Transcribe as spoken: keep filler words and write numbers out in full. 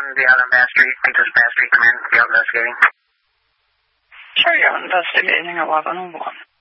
be out on Bass Street. Think this Bass Street come in, be out investigating. Sure, you're investigating eleven oh one.